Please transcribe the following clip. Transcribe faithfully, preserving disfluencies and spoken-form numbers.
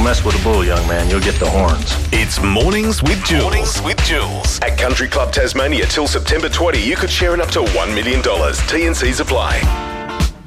mess with a bull, young man. You'll get the horns. It's Mornings with Jules. Mornings with Jules. At Country Club Tasmania till September twentieth, you could share in up to one million dollars. T and C's apply.